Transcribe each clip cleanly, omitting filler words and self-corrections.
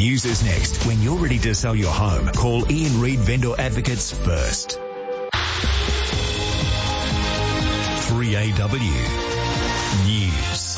News is next. When you're ready to sell your home, call Ian Reid Vendor Advocates first. 3AW News.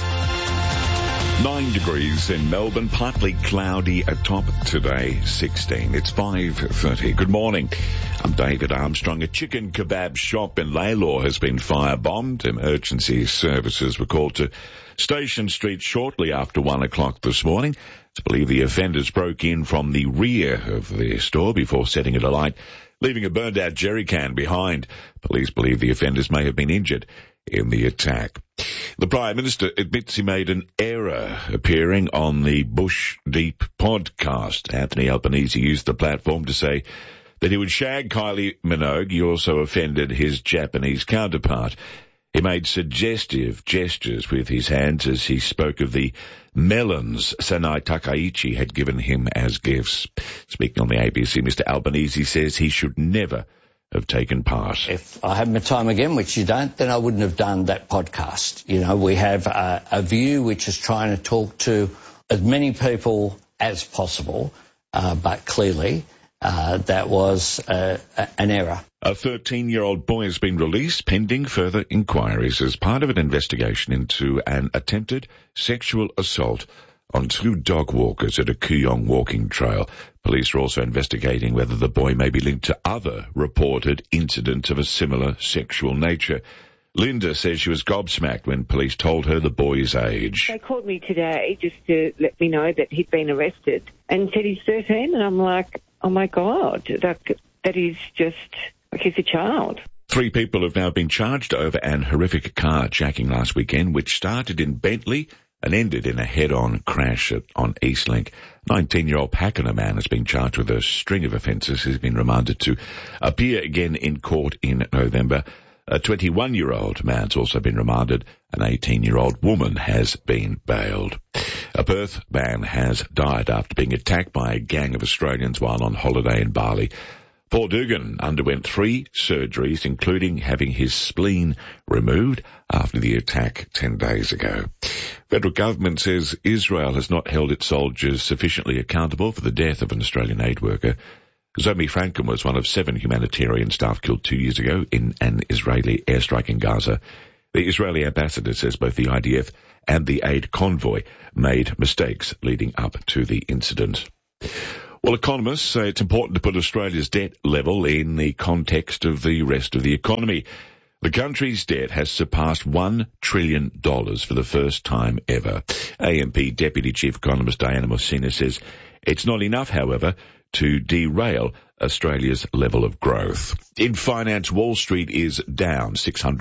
9 degrees in Melbourne, partly cloudy atop today, 16. It's 5:30. Good morning. I'm David Armstrong. A chicken kebab shop in Lalor has been firebombed. Emergency services were called to Station Street shortly after 1 o'clock this morning. It's believed the offenders broke in from the rear of the store before setting it alight, leaving a burned-out jerry can behind. Police believe the offenders may have been injured in the attack. The Prime Minister admits he made an error appearing on the Bush Deep podcast. Anthony Albanese used the platform to say that he would shag Kylie Minogue. He also offended his Japanese counterpart. He made suggestive gestures with his hands as he spoke of the melons Sanai Takaichi had given him as gifts. Speaking on the ABC, Mr. Albanese says he should never have taken part. If I had my time again, which you don't, then I wouldn't have done that podcast. You know, we have a view which is trying to talk to as many people as possible, but clearly that was an error. A 13-year-old boy has been released pending further inquiries as part of an investigation into an attempted sexual assault on 2 dog walkers at a Kooyong walking trail. Police are also investigating whether the boy may be linked to other reported incidents of a similar sexual nature. Linda says she was gobsmacked when police told her the boy's age. They called me today just to let me know that he'd been arrested and said he's 13, and I'm like, oh my God, that is just like he's a child. 3 people have now been charged over an horrific carjacking last weekend, which started in Bentley and ended in a head-on crash on Eastlink. 19-year-old Pakenham man has been charged with a string of offences. He's been remanded to appear again in court in November. A 21-year-old man's also been remanded. An 18-year-old woman has been bailed. A Perth man has died after being attacked by a gang of Australians while on holiday in Bali. Paul Dugan underwent 3 surgeries, including having his spleen removed after the attack 10 days ago. Federal government says Israel has not held its soldiers sufficiently accountable for the death of an Australian aid worker. Zomi Franken was one of 7 humanitarian staff killed 2 years ago in an Israeli airstrike in Gaza. The Israeli ambassador says both the IDF and the aid convoy made mistakes leading up to the incident. Well, economists say it's important to put Australia's debt level in the context of the rest of the economy. The country's debt has surpassed $1 trillion for the first time ever. AMP Deputy Chief Economist Diana Messina says it's not enough, however, to derail Australia's level of growth. In finance, Wall Street is down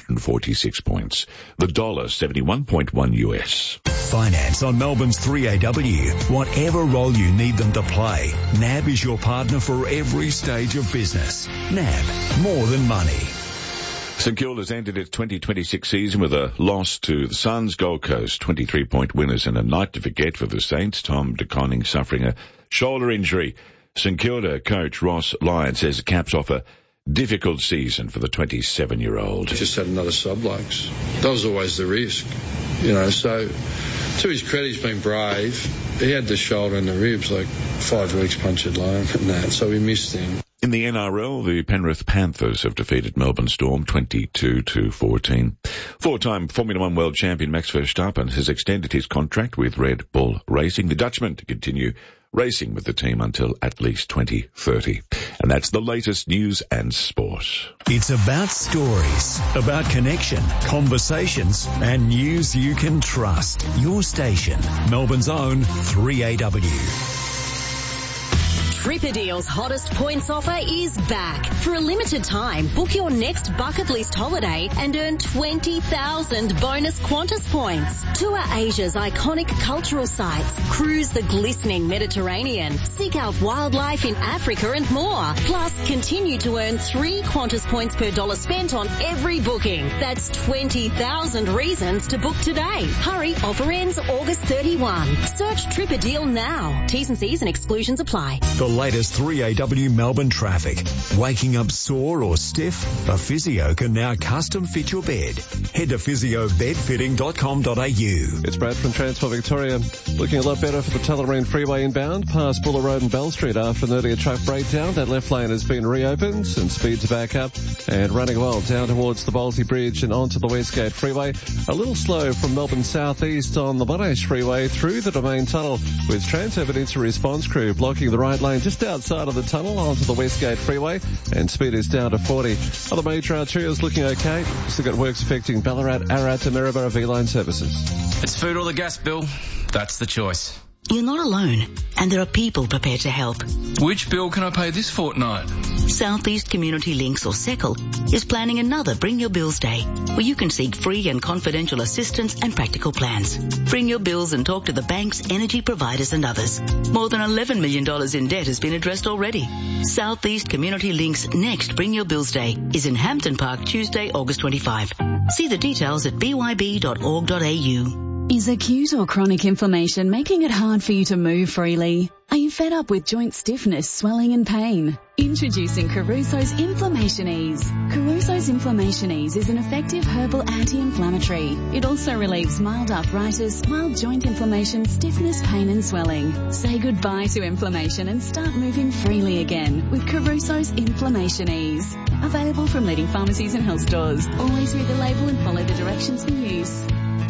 646 points. The dollar, 71.1 US. Finance on Melbourne's 3AW. Whatever role you need them to play, NAB is your partner for every stage of business. NAB, more than money. St Kilda's ended its 2026 season with a loss to the Suns. Gold Coast 23-point winners and a night to forget for the Saints. Tom De Koning suffering a shoulder injury. St Kilda coach Ross Lyon says it caps off a difficult season for the 27-year-old. Just had another sub-blokes. That was always the risk, you know. So to his credit, he's been brave. He had the shoulder and the ribs, like 5 weeks punctured loan and that, so we missed him. In the NRL, the Penrith Panthers have defeated Melbourne Storm 22-14. 4-time Formula One world champion Max Verstappen has extended his contract with Red Bull Racing, the Dutchman, to continue racing with the team until at least 2030. And that's the latest news and sport. It's about stories, about connection, conversations, and news you can trust. Your station, Melbourne's own 3AW. Tripadeal's hottest points offer is back. For a limited time, book your next bucket list holiday and earn 20,000 bonus Qantas points. Tour Asia's iconic cultural sites, cruise the glistening Mediterranean, seek out wildlife in Africa and more. Plus, continue to earn 3 Qantas points per dollar spent on every booking. That's 20,000 reasons to book today. Hurry, offer ends August 31. Search Tripadeal now. T's and C's and exclusions apply. The latest 3AW Melbourne traffic. Waking up sore or stiff? A physio can now custom fit your bed. Head to physiobedfitting.com.au. It's Brad from Transport Victoria. Looking a lot better for the Tullamarine Freeway inbound past Buller Road and Bell Street after an earlier truck breakdown. That left lane has been reopened and speeds are back up and running well down towards the Bolte Bridge and onto the Westgate Freeway. A little slow from Melbourne southeast on the Monash Freeway through the Domain Tunnel with Transurban Incident Response crew blocking the right lane just outside of the tunnel onto the Westgate Freeway, and speed is down to 40. Other major arterials looking okay. Still got works affecting Ballarat, Ararat and Maryborough V-Line services. It's food or the gas bill. That's the choice. You're not alone, and there are people prepared to help. Which bill can I pay this fortnight? Southeast Community Links, or SECL, is planning another Bring Your Bills Day, where you can seek free and confidential assistance and practical plans. Bring your bills and talk to the banks, energy providers and others. More than $11 million in debt has been addressed already. Southeast Community Links' next Bring Your Bills Day is in Hampton Park, Tuesday, August 25. See the details at byb.org.au. Is acute or chronic inflammation making it hard for you to move freely? Are you fed up with joint stiffness, swelling and pain? Introducing Caruso's Inflammation Ease. Caruso's Inflammation Ease is an effective herbal anti-inflammatory. It also relieves mild arthritis, mild joint inflammation, stiffness, pain and swelling. Say goodbye to inflammation and start moving freely again with Caruso's Inflammation Ease. Available from leading pharmacies and health stores. Always read the label and follow the directions for use.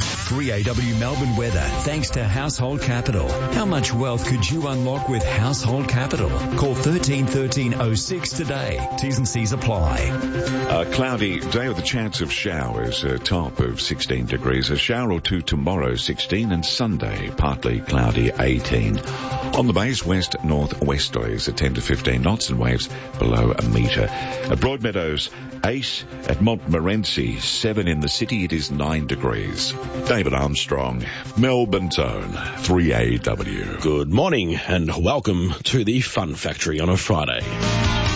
3AW Melbourne weather, thanks to Household Capital. How much wealth could you unlock with Household Capital? Call 131306 today. T's and C's apply. A cloudy day with a chance of showers, a top of 16 degrees. A shower or two tomorrow, 16, and Sunday, partly cloudy, 18. On the base, west-northwesterlies at 10 to 15 knots and waves below a metre. At Broadmeadows, 8. At Montmorency, 7. In the city, it is 9 degrees. David Armstrong, Melbourne's own 3AW. Good morning and welcome to the Fun Factory on a Friday.